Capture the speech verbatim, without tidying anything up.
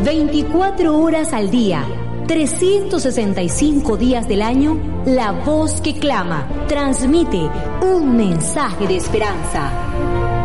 veinticuatro horas al día, trescientos sesenta y cinco días del año, la voz que clama, transmite un mensaje de esperanza.